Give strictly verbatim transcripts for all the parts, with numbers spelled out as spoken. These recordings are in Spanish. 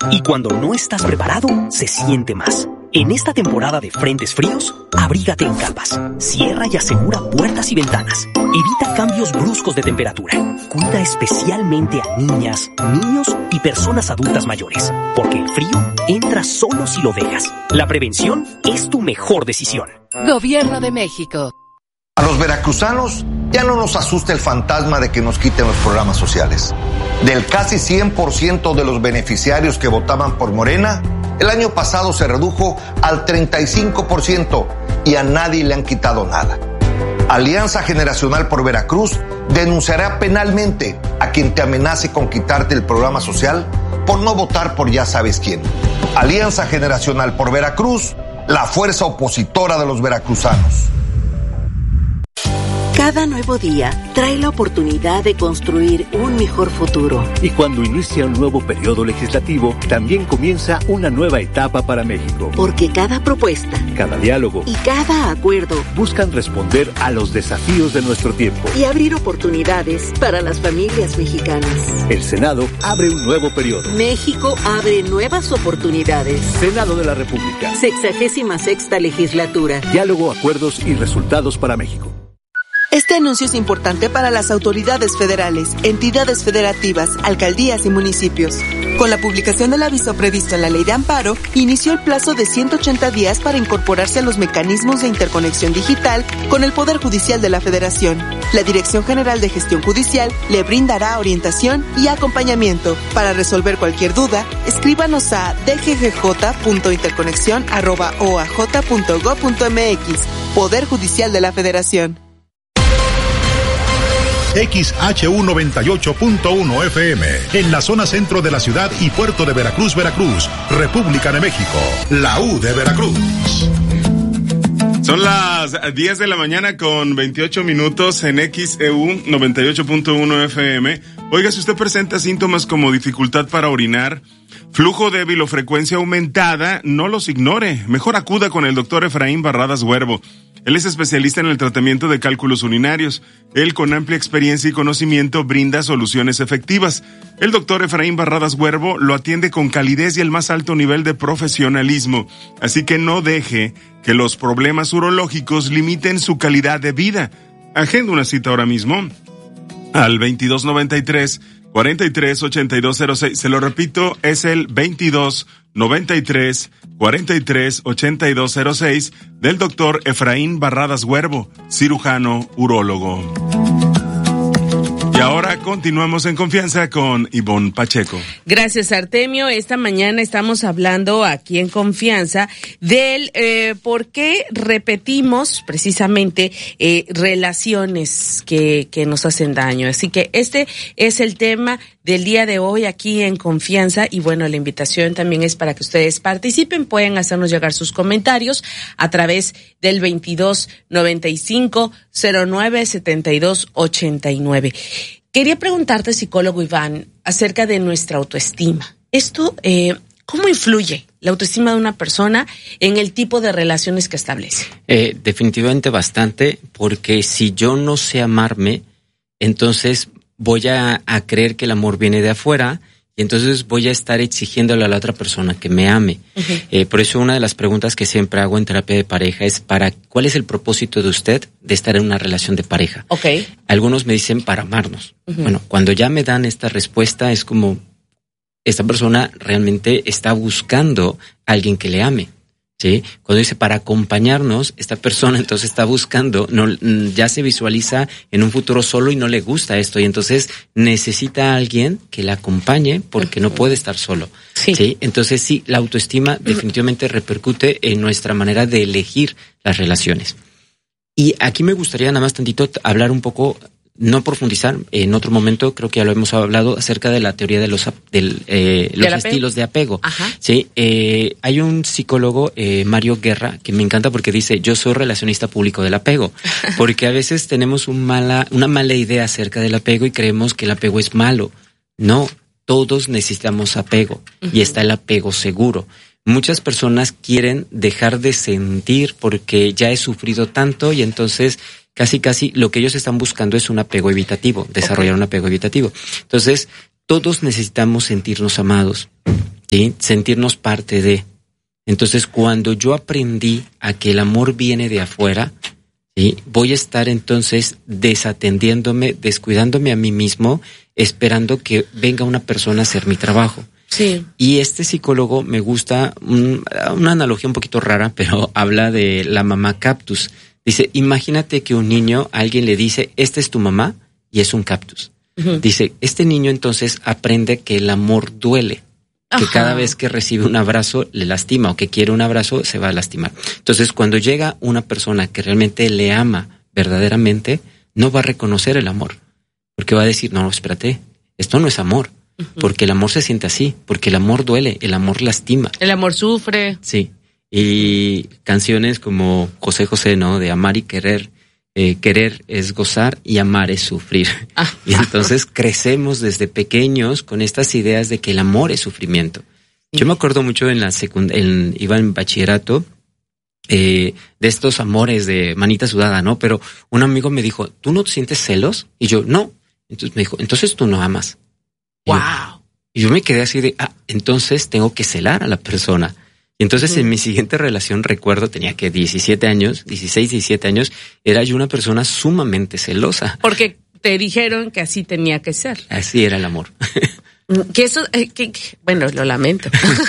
Y cuando no estás preparado, se siente más. En esta temporada de frentes fríos, abrígate en capas. Cierra y asegura puertas y ventanas. Evita cambios bruscos de temperatura. Cuida especialmente a niñas, niños y personas adultas mayores, porque el frío entra solo si lo dejas. La prevención es tu mejor decisión. Gobierno de México. A los veracruzanos ya no nos asusta el fantasma de que nos quiten los programas sociales. Del casi cien por ciento de los beneficiarios que votaban por Morena, el año pasado se redujo al treinta y cinco por ciento y a nadie le han quitado nada. Alianza Generacional por Veracruz denunciará penalmente a quien te amenace con quitarte el programa social por no votar por ya sabes quién. Alianza Generacional por Veracruz, la fuerza opositora de los veracruzanos. Cada nuevo día trae la oportunidad de construir un mejor futuro. Y cuando inicia un nuevo periodo legislativo, también comienza una nueva etapa para México. Porque cada propuesta, cada diálogo y cada acuerdo buscan responder a los desafíos de nuestro tiempo y abrir oportunidades para las familias mexicanas. El Senado abre un nuevo periodo. México abre nuevas oportunidades. Senado de la República. Sexagésima sexta legislatura. Diálogo, acuerdos y resultados para México. Este anuncio es importante para las autoridades federales, entidades federativas, alcaldías y municipios. Con la publicación del aviso previsto en la Ley de Amparo, inició el plazo de ciento ochenta días para incorporarse a los mecanismos de interconexión digital con el Poder Judicial de la Federación. La Dirección General de Gestión Judicial le brindará orientación y acompañamiento. Para resolver cualquier duda, escríbanos a d g g j punto interconexión arroba o a j punto gob punto m x. Poder Judicial de la Federación. X H U noventa y ocho punto uno F M, en la zona centro de la ciudad y puerto de Veracruz, Veracruz, República de México, la U de Veracruz. Son las diez de la mañana con veintiocho minutos en X E U noventa y ocho punto uno F M. Oiga, si usted presenta síntomas como dificultad para orinar, flujo débil o frecuencia aumentada, no los ignore. Mejor acuda con el doctor Efraín Barradas Huervo. Él es especialista en el tratamiento de cálculos urinarios. Él, con amplia experiencia y conocimiento, brinda soluciones efectivas. El doctor Efraín Barradas Huervo lo atiende con calidez y el más alto nivel de profesionalismo. Así que no deje que los problemas urológicos limiten su calidad de vida. Agenda una cita ahora mismo al veintidós noventa y tres, cuarenta y tres, ochenta y dos cero seis. Se lo repito, es el veintidós noventa y tres, cuarenta y tres, ochenta y dos cero seis del doctor Efraín Barradas Huervo, cirujano urólogo. Y ahora continuamos en confianza con Ivonne Pacheco. Gracias, Artemio. Esta mañana estamos hablando aquí en Confianza del eh, por qué repetimos precisamente eh, relaciones que, que nos hacen daño. Así que este es el tema del día de hoy aquí en Confianza. Y bueno, la invitación también es para que ustedes participen. Pueden hacernos llegar sus comentarios a través del veintidós noventa y cinco, cero nueve, setenta y dos ochenta y nueve. Quería preguntarte, psicólogo Iván, acerca de nuestra autoestima. Esto, eh, ¿cómo influye la autoestima de una persona en el tipo de relaciones que establece? Eh, definitivamente bastante, porque si yo no sé amarme, entonces voy a, a creer que el amor viene de afuera, y entonces voy a estar exigiéndole a la otra persona que me ame. Uh-huh. Eh, por eso una de las preguntas que siempre hago en terapia de pareja es para ¿cuál es el propósito de usted de estar en una relación de pareja? Okay. Algunos me dicen para amarnos. Uh-huh. Bueno, cuando ya me dan esta respuesta es como esta persona realmente está buscando a alguien que le ame. ¿Sí? Cuando dice para acompañarnos, esta persona entonces está buscando, no, ya se visualiza en un futuro solo y no le gusta esto, y entonces necesita a alguien que la acompañe porque no puede estar solo. Sí. ¿Sí? Entonces sí, la autoestima definitivamente repercute en nuestra manera de elegir las relaciones. Y aquí me gustaría nada más tantito hablar un poco, no profundizar, en otro momento creo que ya lo hemos hablado acerca de la teoría de los del, eh, los estilos de apego. Ajá. Sí, eh, hay un psicólogo, eh, Mario Guerra, que me encanta porque dice, yo soy relacionista público del apego, porque a veces tenemos un mala, una mala idea acerca del apego y creemos que el apego es malo. No, todos necesitamos apego, uh-huh. y está el apego seguro. Muchas personas quieren dejar de sentir porque ya he sufrido tanto y entonces casi casi lo que ellos están buscando es un apego evitativo, desarrollar okay. un apego evitativo. Entonces, todos necesitamos sentirnos amados. ¿sí? Sentirnos parte de. Entonces, cuando yo aprendí a que el amor viene de afuera, ¿sí? Voy a estar entonces desatendiéndome, descuidándome a mí mismo, esperando que venga una persona a hacer mi trabajo. Sí. Y este psicólogo me gusta, un, una analogía un poquito rara, pero habla de la mamá cactus. Dice, imagínate que un niño, alguien le dice, esta es tu mamá, y es un cactus. Uh-huh. Dice, este niño entonces aprende que el amor duele, que Ajá. cada vez que recibe un abrazo le lastima, o que quiere un abrazo se va a lastimar. Entonces, cuando llega una persona que realmente le ama verdaderamente, no va a reconocer el amor, porque va a decir, no, espérate, esto no es amor. Porque el amor se siente así, porque el amor duele, el amor lastima. El amor sufre. Sí, y canciones como José José, ¿no? De amar y querer, eh, querer es gozar y amar es sufrir. Ah. Y entonces crecemos desde pequeños con estas ideas de que el amor es sufrimiento. Sí. Yo me acuerdo mucho en la secundaria, en, iba en bachillerato, eh, de estos amores de manita sudada, ¿no? Pero un amigo me dijo, ¿tú no sientes celos? Y yo, no. Entonces me dijo, entonces tú no amas. Wow. Y yo me quedé así de, ah, entonces tengo que celar a la persona. Y entonces uh-huh. en mi siguiente relación, recuerdo, tenía que diecisiete años, dieciséis, diecisiete años, era yo una persona sumamente celosa. Porque te dijeron que así tenía que ser. Así era el amor. Que eso, eh, que, que, bueno, lo lamento.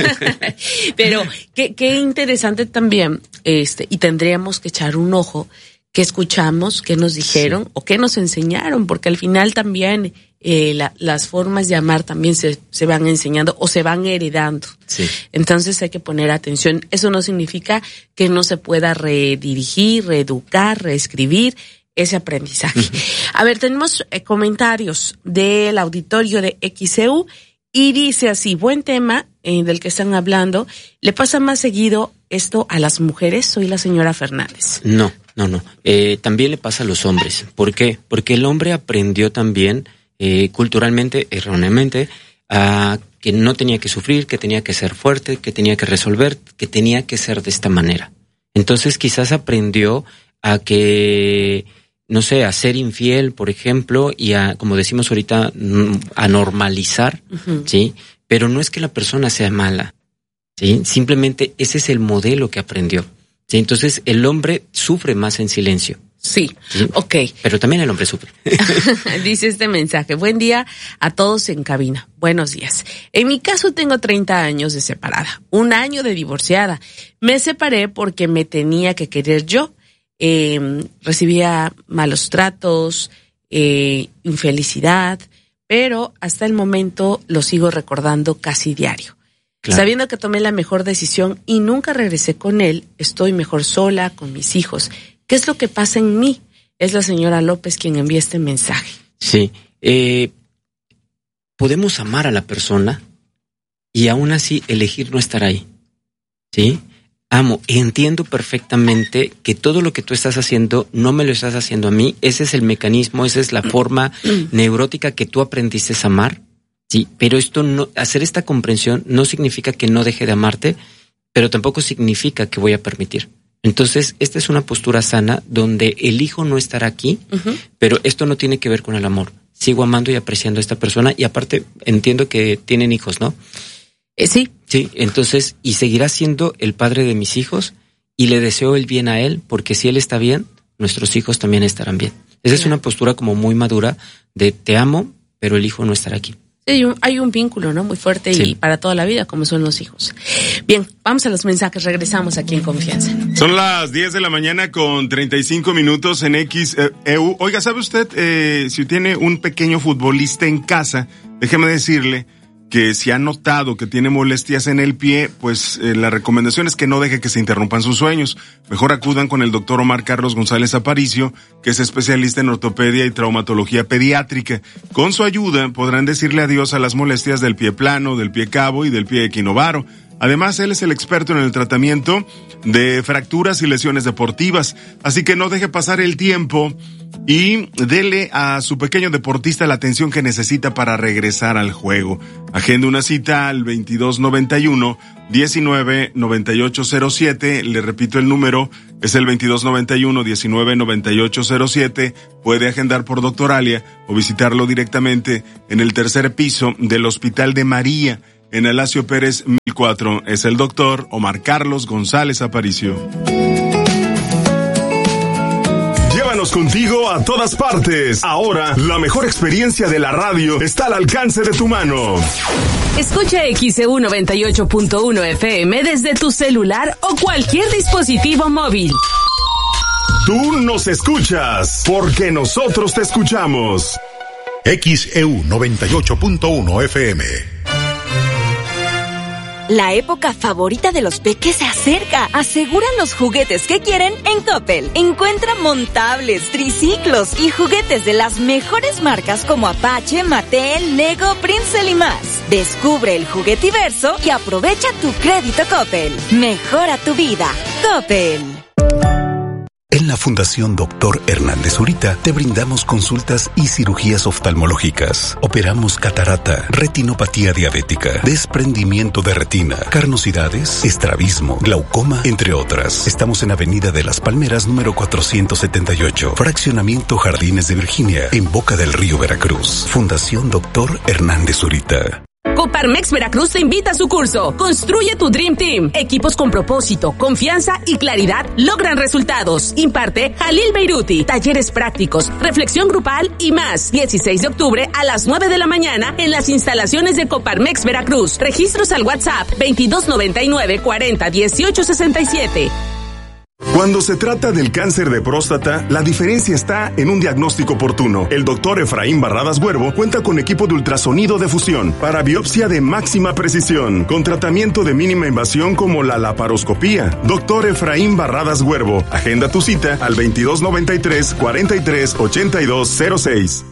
Pero qué qué interesante también, este, y tendríamos que echar un ojo, que escuchamos, qué nos dijeron, sí. o qué nos enseñaron, porque al final también eh, la, las formas de amar también se, se van enseñando o se van heredando. Sí. Entonces hay que poner atención. Eso no significa que no se pueda redirigir, reeducar, reescribir ese aprendizaje. Uh-huh. A ver, tenemos eh, comentarios del auditorio de X E U y dice así, buen tema eh, del que están hablando. ¿Le pasa más seguido esto a las mujeres? Soy la señora Fernández. No, no, no. Eh, también le pasa a los hombres. ¿Por qué? Porque el hombre aprendió también eh, culturalmente, erróneamente, a que no tenía que sufrir, que tenía que ser fuerte, que tenía que resolver, que tenía que ser de esta manera. Entonces quizás aprendió a que, no sé, a ser infiel, por ejemplo, y a, como decimos ahorita, a normalizar, uh-huh. ¿sí? Pero no es que la persona sea mala, ¿sí? Simplemente ese es el modelo que aprendió, ¿sí? Entonces el hombre sufre más en silencio. Sí, ¿sí? Ok. Pero también el hombre sufre. Dice este mensaje, buen día a todos en cabina, buenos días. En mi caso tengo treinta años de separada, un año de divorciada. Me separé porque me tenía que querer yo. Eh, recibía malos tratos, eh, infelicidad, pero hasta el momento lo sigo recordando casi diario. Claro. Sabiendo que tomé la mejor decisión y nunca regresé con él, estoy mejor sola, con mis hijos. ¿Qué es lo que pasa en mí? Es la señora López quien envía este mensaje. Sí, eh, podemos amar a la persona y aún así elegir no estar ahí, ¿sí? Amo, entiendo perfectamente que todo lo que tú estás haciendo no me lo estás haciendo a mí. Ese es el mecanismo, esa es la forma neurótica que tú aprendiste a amar, sí. Pero esto no, hacer esta comprensión no significa que no deje de amarte, pero tampoco significa que voy a permitir. Entonces, esta es una postura sana donde elijo no estar aquí, uh-huh. pero esto no tiene que ver con el amor. Sigo amando y apreciando a esta persona y aparte entiendo que tienen hijos, ¿no? Eh, sí. Sí, entonces, y seguirá siendo el padre de mis hijos y le deseo el bien a él, porque si él está bien, nuestros hijos también estarán bien. Esa es una postura como muy madura de te amo, pero elijo no estar aquí. Sí, hay un, hay un vínculo, ¿no? Muy fuerte sí. y para toda la vida, como son los hijos. Bien, vamos a los mensajes, regresamos aquí en Confianza. Son las diez de la mañana con treinta y cinco minutos en X E U. Oiga, ¿sabe usted eh, si tiene un pequeño futbolista en casa? Déjeme decirle que si ha notado que tiene molestias en el pie, pues eh, la recomendación es que no deje que se interrumpan sus sueños. Mejor acudan con el doctor Omar Carlos González Aparicio, que es especialista en ortopedia y traumatología pediátrica. Con su ayuda podrán decirle adiós a las molestias del pie plano, del pie cabo y del pie equinovaro. Además, él es el experto en el tratamiento de fracturas y lesiones deportivas, así que no deje pasar el tiempo y dele a su pequeño deportista la atención que necesita para regresar al juego. Agende una cita al veintidós noventa y uno, diecinueve noventa y ocho cero siete. Le repito el número, es el veintidós noventa y uno, diecinueve noventa y ocho cero siete. Puede agendar por Doctoralia o visitarlo directamente en el tercer piso del Hospital de María. en Alasio Pérez mil cuatro. Es el doctor Omar Carlos González Aparicio. Llévanos contigo a todas partes. Ahora, la mejor experiencia de la radio está al alcance de tu mano. Escucha X E U noventa y ocho punto uno F M desde tu celular o cualquier dispositivo móvil. Tú nos escuchas, porque nosotros te escuchamos. X E U noventa y ocho punto uno F M. La época favorita de los peques se acerca. Aseguran los juguetes que quieren en Coppel. Encuentra montables, triciclos y juguetes de las mejores marcas como Apache, Mattel, Lego, Prinzel y más. Descubre el juguetiverso y aprovecha tu crédito Coppel. Mejora tu vida. Coppel. En la Fundación Doctor Hernández Zurita te brindamos consultas y cirugías oftalmológicas. Operamos catarata, retinopatía diabética, desprendimiento de retina, carnosidades, estrabismo, glaucoma, entre otras. Estamos en Avenida de las Palmeras número cuatrocientos setenta y ocho, Fraccionamiento Jardines de Virginia, en Boca del Río, Veracruz. Fundación Doctor Hernández Zurita. Coparmex Veracruz te invita a su curso Construye tu Dream Team. Equipos con propósito, confianza y claridad logran resultados. Imparte Jalil Beiruti. Talleres prácticos, reflexión grupal y más. dieciséis de octubre a las nueve de la mañana en las instalaciones de Coparmex Veracruz. Registros al WhatsApp veintidós noventa y nueve cuarenta dieciocho sesenta y siete. Cuando se trata del cáncer de próstata, la diferencia está en un diagnóstico oportuno. El doctor Efraín Barradas Huervo cuenta con equipo de ultrasonido de fusión para biopsia de máxima precisión, con tratamiento de mínima invasión como la laparoscopía. Doctor Efraín Barradas Huervo, agenda tu cita al veintidós noventa y tres cuarenta y tres ochenta y dos cero seis.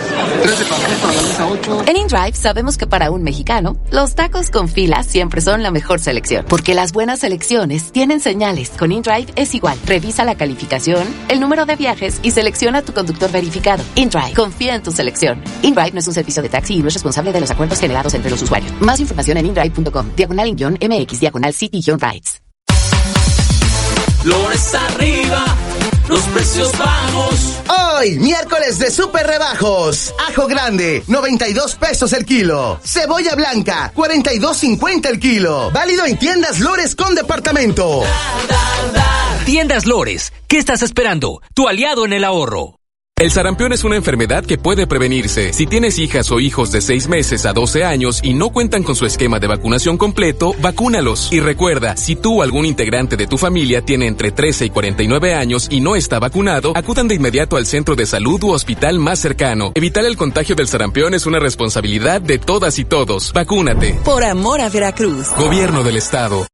En InDrive sabemos que para un mexicano, los tacos con fila siempre son la mejor selección, porque las buenas selecciones tienen señales. Con InDrive es igual. Revisa la calificación, el número de viajes y selecciona tu conductor verificado. InDrive, confía en tu selección. InDrive no es un servicio de taxi y no es responsable de los acuerdos generados entre los usuarios. Más información en indrive punto com, diagonal in-mx, diagonal city-rides. Flores arriba, los precios bajos. Hoy, miércoles de super rebajos. Ajo grande, noventa y dos pesos el kilo. Cebolla blanca, cuarenta y dos cincuenta el kilo. Válido en tiendas Lores con departamento. Tiendas Lores, ¿qué estás esperando? Tu aliado en el ahorro. El sarampión es una enfermedad que puede prevenirse. Si tienes hijas o hijos de seis meses a doce años y no cuentan con su esquema de vacunación completo, vacúnalos. Y recuerda, si tú o algún integrante de tu familia tiene entre trece y cuarenta y nueve años y no está vacunado, acudan de inmediato al centro de salud u hospital más cercano. Evitar el contagio del sarampión es una responsabilidad de todas y todos. Vacúnate. Por amor a Veracruz. Gobierno del Estado.